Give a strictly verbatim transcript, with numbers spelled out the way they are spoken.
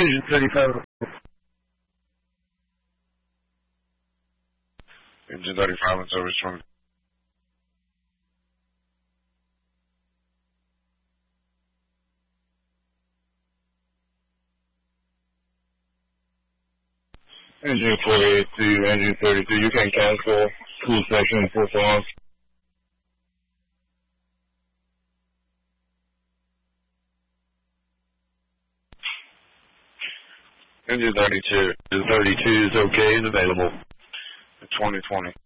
Engine thirty-five. Engine thirty-five and service from. Engine forty-eight to engine thirty-two, you can cancel cool section for off. Engine thirty-two. Engine thirty-two is okay and available. twenty twenty.